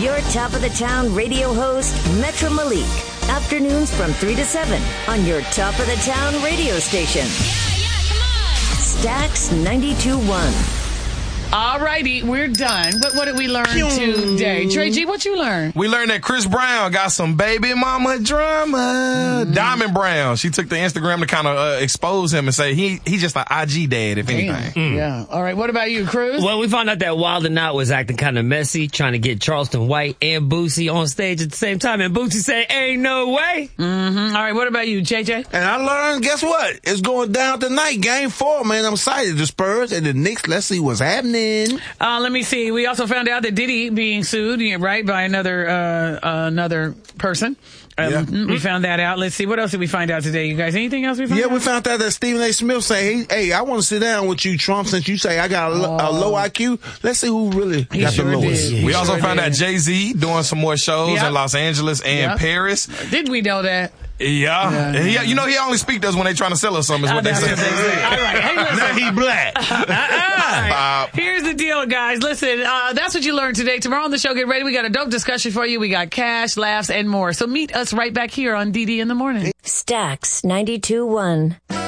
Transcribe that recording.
Your top of the town radio host, Metro Malik. Afternoons from 3 to 7 on your top of the town radio station. Yeah, come on. Stax 92.1. All righty, we're done. What did we learn today? Trey G, what you learned? We learned that Chris Brown got some baby mama drama. Diamond Brown. She took to Instagram to kind of expose him and say he's just an IG dad, if anything. Yeah. All right, what about you, Cruz? Well, we found out that Wild 'N Out was acting kind of messy, trying to get Charleston White and Boosie on stage at the same time. And Boosie said, ain't no way. Mm-hmm. All right, what about you, JJ? And I learned, guess what? It's going down tonight. Game 4, man. I'm excited. The Spurs and the Knicks. Let's see what's happening. Let me see. We also found out that Diddy being sued, right, by another person. We found that out. Let's see. What else did we find out today, you guys? Anything else we found out? Yeah, we found out that Stephen A. Smith say, hey, I want to sit down with you, Trump, since you say I got a low IQ. Let's see who really got the lowest. We also found out Jay-Z doing some more shows in Los Angeles and Paris. Did we know that? Yeah. You know, he only speak to us when they trying to sell us something, is what they say. All right. Hey, listen. Now he black. Here's the deal, guys. Listen, that's what you learned today. Tomorrow on the show, get ready. We got a dope discussion for you. We got cash, laughs, and more. So meet us right back here on DD in the Morning. Stax 92.1.